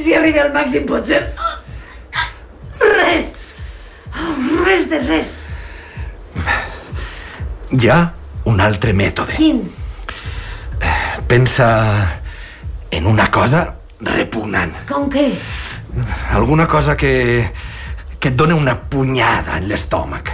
si arribi al màxim potser... Res! Res de res! Hi ha un altre mètode. Quin? Pensa en una cosa repugnant. Com què? Alguna cosa que et dona una punyada en l'estómac.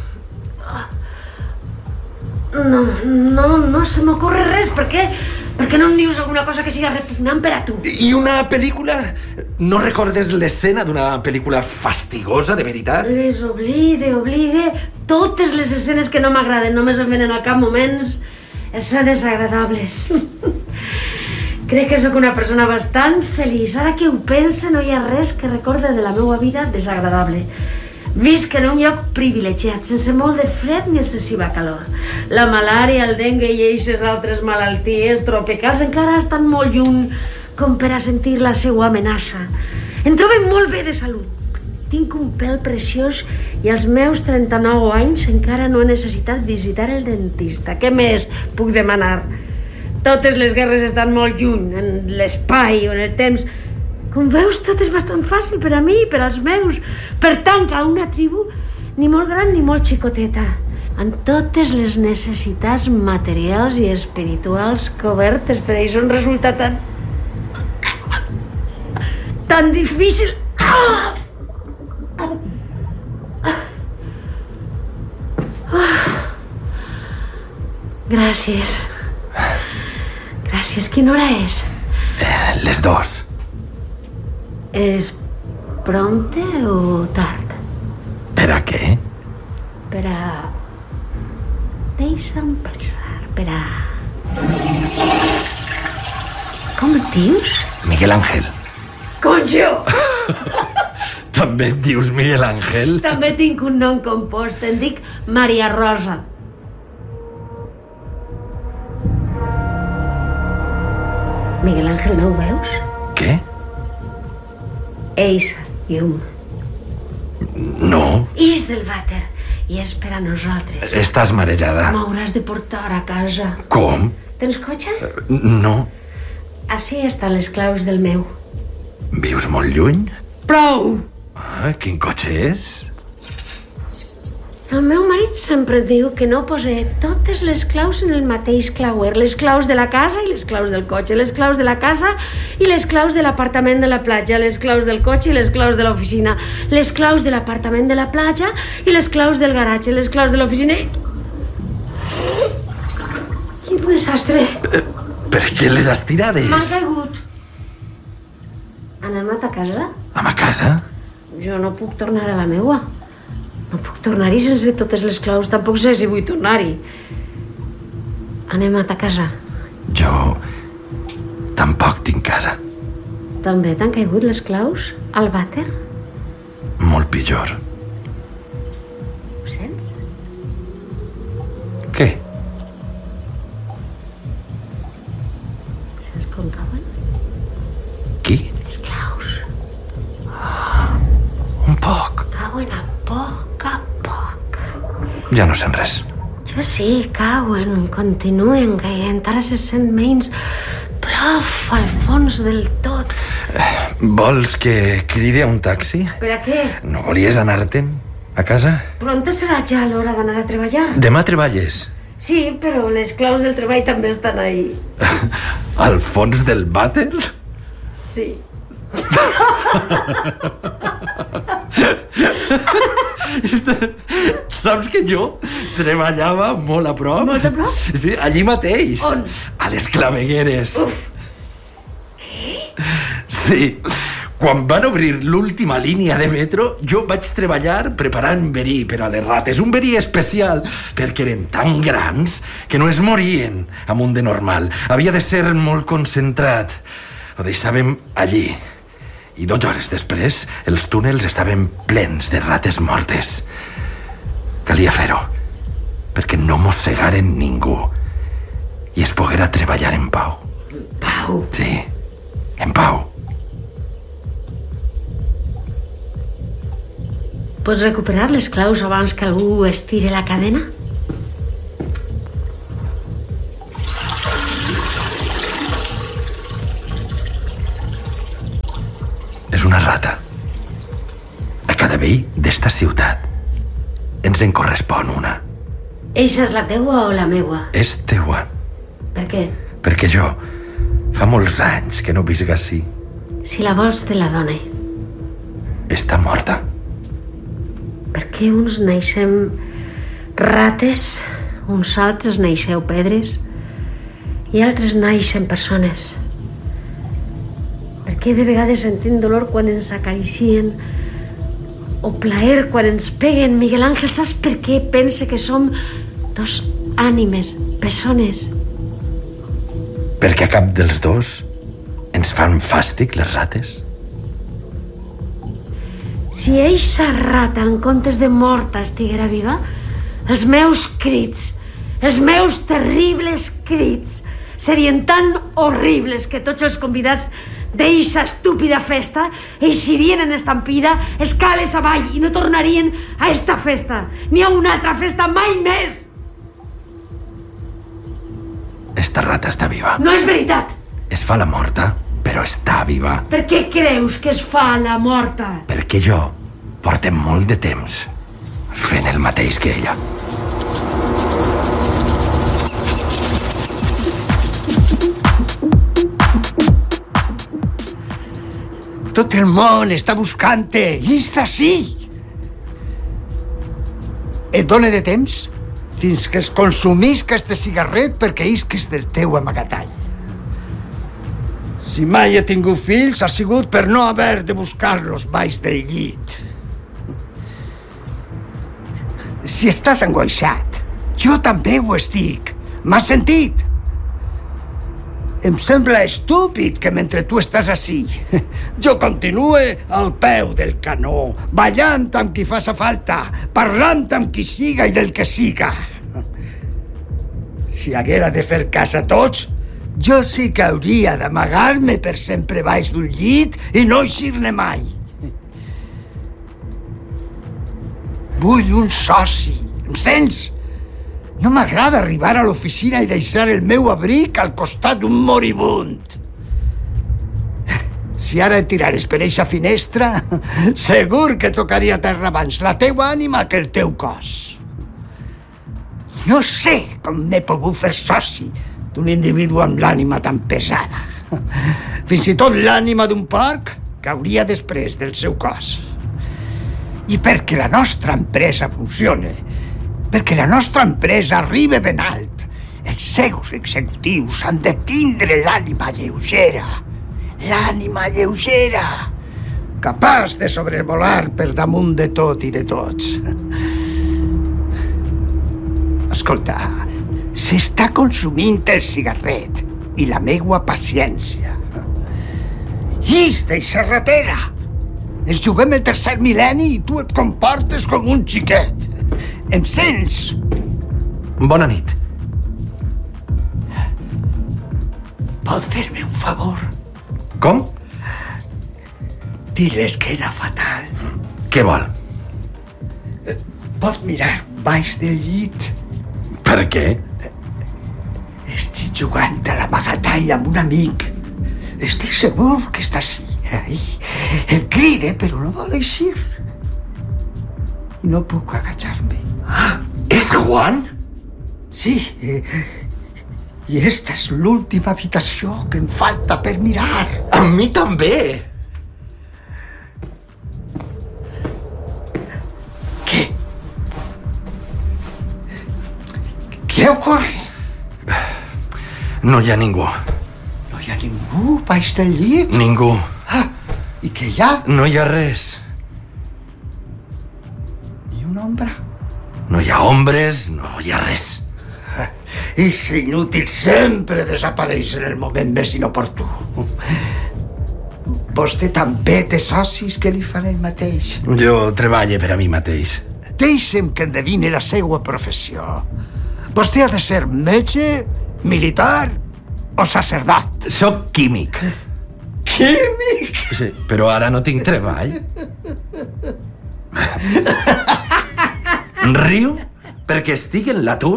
No se m'ocorre res. Per què no em dius alguna cosa que siga repugnant per a tu? I una pel·lícula? No recordes l'escena d'una pel·lícula fastigosa, de veritat? Les oblide. Totes les escenes que no m'agraden. Només em venen al cap moments escenes agradables. Crec que sóc una persona bastant feliç. Ara que ho pense, no hi ha res que recorde de la meva vida desagradable. Visc en un lloc privilegiat, sense molt de fred ni excessiva calor. La malària, el dengue i eixes altres malalties tropicals encara estan molt lluny com per a sentir la seva amenaça. Em trobo molt bé de salut. Tinc un pèl preciós i als meus 39 anys encara no he necessitat visitar el dentista. Què més puc demanar? Totes les guerres estan molt lluny, en l'espai o en el temps. Com veus, tot és bastant fàcil per a mi i per als meus. Pertanc a una tribu ni molt gran ni molt xicoteta, amb totes les necessitats materials i espirituals cobertes. Per això resulta tan difícil. Gràcies. Quina hora és? Les 2. És pronte o tard? Per a què? Per a... Deixa'm pensar, per a... Com et dius? Miguel Ángel. Conxo! També et dius Miguel Ángel? També tinc un nom compost, em dic Maria Rosa. Miguel Ángel, no ho veus? Què? Eixa, llum. No. És del vàter i és per a nosaltres. Estàs marejada. M'hauràs de portar a casa. Com? Tens cotxe? No. Ací estan les claus del meu. Vius molt lluny? Prou! Quin cotxe és? El meu marit sempre diu que no posa totes les claus en el mateix clauer. Les claus de la casa i les claus del cotxe. Les claus de la casa i les claus de l'apartament de la platja. Les claus del cotxe i les claus de l'oficina. Les claus de l'apartament de la platja i les claus del garatge. Les claus de l'oficina i... Quin desastre! Per què les has tirades? M'han caigut. Anem a casa? A casa? Jo no puc tornar a la meua. No puc tornar-hi sense totes les claus. Tampoc sé si vull tornar-hi. Anem a ta casa. Jo tampoc tinc casa. També t'han caigut les claus al vàter? Molt pitjor. Ho sents? Què? Saps com cauen? Qui? Les claus. Un poc. Cauen a poc. Ja no sent res. Jo sí, cauen, continuen caient. Ara se sent menys plof al fons del tot. Vols que cridi a un taxi? Per a què? No volies anar-te'n a casa? Pronte serà ja l'hora d'anar a treballar. Demà treballes? Sí, però les claus del treball també estan ahí. Al fons del vàter? Sí. Saps que jo treballava molt a prop? Molt a prop? Sí, allí mateix. On? A les clavegueres. Uf. Què? Sí. Quan van obrir l'última línia de metro, jo vaig treballar preparant verí per a les rates. Un verí especial, perquè eren tan grans que no es morien amunt de normal. Havia de ser molt concentrat. Ho deixàvem allí. I 2 hores després, els túnels estaven plens de rates mortes. Calia fer-ho, perquè no mossegaren ningú i es poguera treballar en pau. Pau? Sí, en pau. Pots recuperar les claus abans que algú estire la cadena? una rata. A cada veí d'esta ciutat ens en correspon una. Eixa és la teua o la meua? És teua. Per què? Perquè jo fa molts anys que no visc ací. Si la vols, te la done. Està morta. Per què uns naixem rates, uns altres naixeu pedres i altres naixen persones? Per què de vegades sentim dolor quan ens acaricien o plaer quan ens peguen? Miguel Ángel, saps per què pense que som dos ànimes, persones? Perquè a cap dels dos ens fan fàstic les rates. Si eixa rata, en comptes de morta, estiguera viva, els meus crits, els meus terribles crits, serien tan horribles que tots els convidats d'eixa estúpida festa eixirien en estampida, escales avall, i no tornarien a esta festa, ni a una altra festa mai més. Esta rata està viva. No és veritat. Es fa la morta, però està viva. Per què creus que es fa la morta? Perquè jo portem molt de temps fent el mateix que ella. Tot el món està buscant-te, i està així. Et dóna de temps fins que es consumisca este cigarret perquè isques del teu amagatall. Si mai he tingut fills, ha sigut per no haver de buscar-los baix del llit. Si estàs angoixat, jo també ho estic. M'has sentit? Em sembla estúpid que mentre tu estàs ací, jo continue al peu del canó, ballant amb qui faça falta, parlant amb qui siga i del que siga. Si haguera de fer cas a tots, jo sí que hauria d'amagar-me per sempre baix d'un llit i no eixir-ne mai. Vull un soci, em sents? No m'agrada arribar a l'oficina i deixar el meu abric al costat d'un moribund. Si ara et tirares per eixa finestra, segur que tocaria terra abans la teua ànima que el teu cos. No sé com m'he pogut fer soci d'un individu amb l'ànima tan pesada. Fins i tot l'ànima d'un porc cauria després del seu cos. I perquè la nostra empresa funcione, perquè la nostra empresa arribi ben alt, els seus executius han de tindre l'ànima lleugera, capaç de sobrevolar per damunt de tot i de tots. Escolta, s'està consumint el cigarret i la meua paciència. Ix d'eixa ratera! Ens juguem el tercer mil·lenni i tu et comportes com un xiquet. Em sents? Bona nit. Pot fer-me un favor? Com? Diles que era fatal. Què vol? Pot mirar baix del llit? Per què? Estic jugant a l'amagatall amb un amic. Estic segur que està així. El cride, però no vol eixir. No puc agachar-me. És Juan? Sí, i esta és l'última habitació que em falta per mirar. A mi també. Què? Què ocorre? No hi ha ningú. No hi ha ningú baix del llit? Ningú. I què hi ha? No hi ha res. Ni una ombra? No hi ha ombres, no hi ha res. És inútil sempre desapareix en el moment més inoportú. Vostè també té socis que li fan el mateix. Jo treballo per a mi mateix. Deixa'm que endevine la seva professió. Vostè ha de ser metge, militar o sacerdot. Soc químic. Químic? Sí, però ara no tinc treball. Riu perquè estic en l'atur?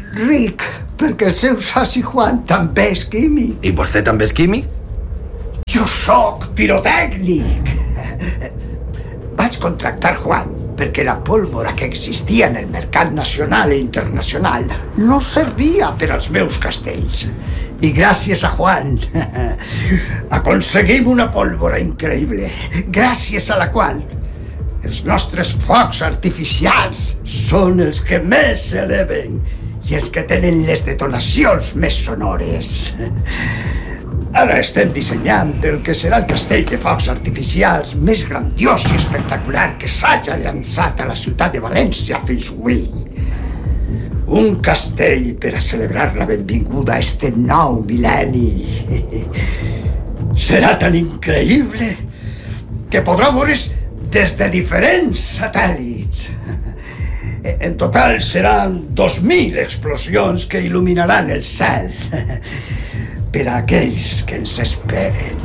Ric, perquè el seu soci Juan també és químic. I vostè també és químic? Jo sóc pirotècnic. Vaig contractar Juan perquè la pólvora que existia en el mercat nacional i internacional no servia per als meus castells. I gràcies a Juan aconseguim una pólvora increïble, gràcies a la qual els nostres focs artificials són els que més s'eleven i els que tenen les detonacions més sonores. Ara estem dissenyant el que serà el castell de focs artificials més grandiós i espectacular que s'hagi llançat a la ciutat de València fins avui. Un castell per a celebrar la benvinguda a este nou mil·lenni. Serà tan increïble que podrà veure's des de diferents satèl·lits. En total seran 2.000 explosions que il·luminaran el cel per a aquells que ens esperen.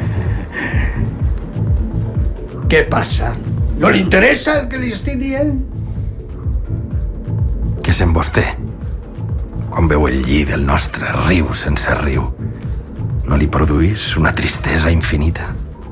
Què passa? No li interessa el que li estic dient? Què sent vostè quan veu el lli del nostre riu sense riu? No li produís una tristesa infinita?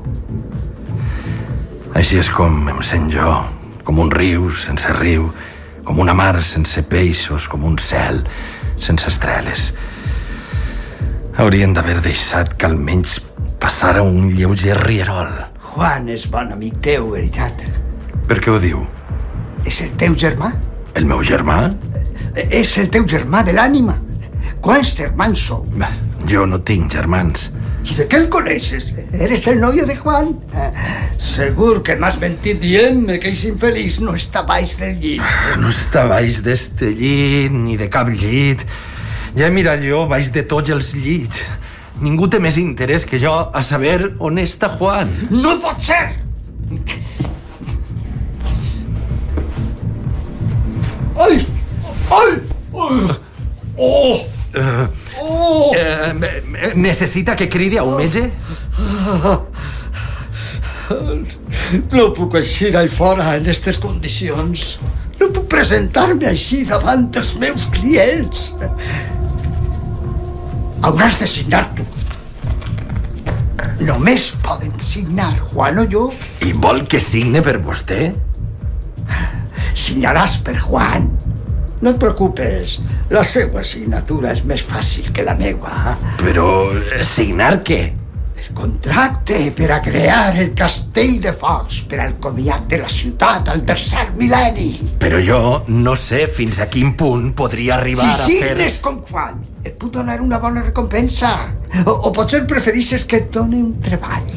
Així és com em sent jo, com un riu sense riu, com una mar sense peixos, com un cel sense estreles. Haurien d'haver deixat que almenys passara un lleuger rierol. Juan és bon amic teu, veritat? Per què ho diu? És el teu germà? El meu germà? És el teu germà de l'ànima. Quants germans sou? Jo no tinc germans. I de què el coneixes? Eres el novio de Juan? Segur que m'has mentit dient-me que aquest infeliç no està baix del llit. No està baix d'este llit, ni de cap llit. Ja he mirat jo baix de tots els llits. Ningú té més interès que jo a saber on està Juan. No pot ser! Ai! Ai! Oh! Necessita que cridi a un metge? No puc eixir ahí fora en aquestes condicions. No puc presentar-me així davant dels meus clients. Hauràs de signar tu. Només podem signar Juan o jo. I vol que signe per vostè? Signaràs per Juan. No et preocupes, la seva signatura és més fàcil que la meua. Però signar què? El contracte per a crear el castell de focs per al comiat de la ciutat al tercer mil·lenni. Però jo no sé fins a quin punt podria arribar a fer... Si signes com Juan, et puc donar una bona recompensa. O potser preferixes que et doni un treball.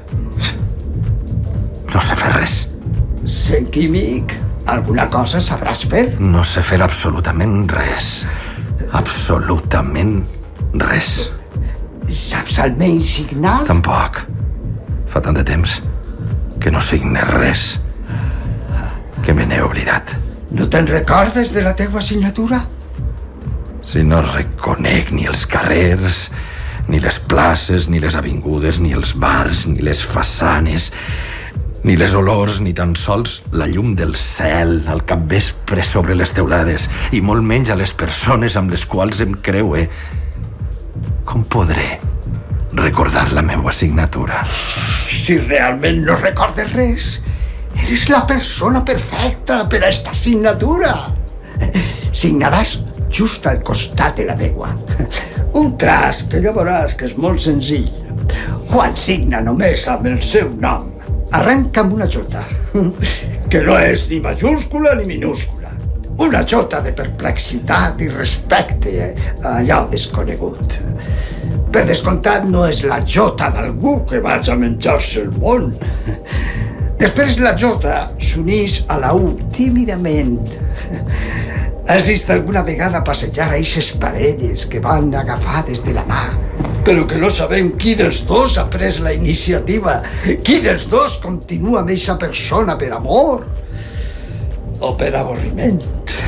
No sé fer res. Sent químic, alguna cosa sabràs fer? No sé fer absolutament res. Absolutament res. Saps almenys signar? Tampoc. Fa tant de temps que no signe res, que me n'he oblidat. No te'n recordes de la teua signatura? Si no reconec ni els carrers, ni les places, ni les avingudes, ni els bars, ni les façanes, ni les olors, ni tan sols la llum del cel al capvespre sobre les teulades, i molt menys a les persones amb les quals em creue. Com podré recordar la meva signatura? Si realment no recordes res, eres la persona perfecta per a esta signatura. Signaràs just al costat de la meua. Un traç que ja veuràs que és molt senzill. Juan signa només amb el seu nom. Arrenca amb una jota, que no és ni majúscula ni minúscula. Una jota de perplexitat i respecte a allò desconegut. Per descomptat, no és la jota d'algú que vaig a menjar-se el món. Després la jota s'unís a la U tímidament. Has vist alguna vegada passejar a eixes parelles que van agafades de la mà, però que no sabem qui dels dos ha pres la iniciativa, qui dels dos continua amb eixa persona per amor o per avorriment.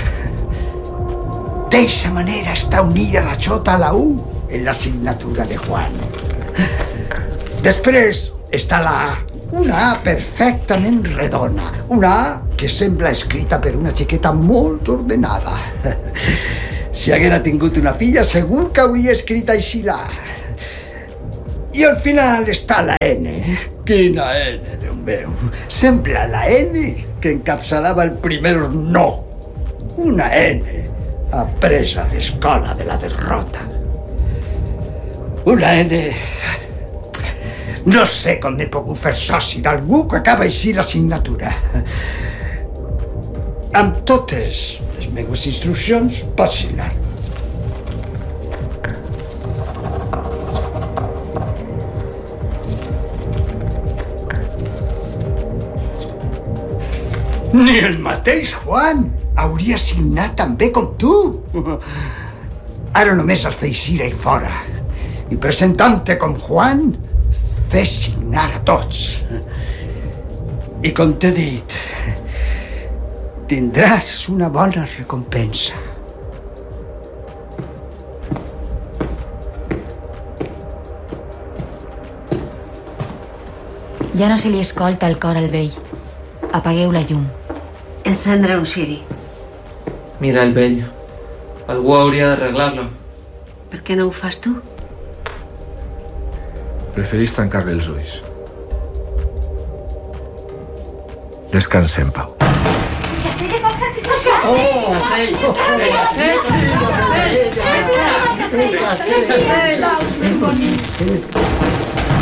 D'eixa manera està unida la jota a la U en la signatura de Juan. Després està la A, una A perfectament redona, una A que sembla escrita per una xiqueta molt ordenada. Si haguera tingut una filla, segur que hauria escrit així la A. I al final està la N. Quina N, Déu meu. Sembla la N que encapçalava el primer no. Una N apresa a l'escola de la derrota. Una N... No sé com m'he pogut fer soci d'algú que acaba així la signatura. Amb totes les meves instruccions pots signar. Ni el mateix Juan hauria signat tan bé com tu. Ara només has d'eixir ahí fora i presentant-te com Juan, fes signar a tots. I com t'he dit, tindràs una bona recompensa. Ja no se li escolta el cor al vell. Apagueu la llum. Encendre un ciri. Mira el vell. Algú hauria d'arreglar-lo. Per què no ho fas tu? Preferís tancar-li els ulls. Descansa en pau. Castell de focs artificials! Castell! Castell!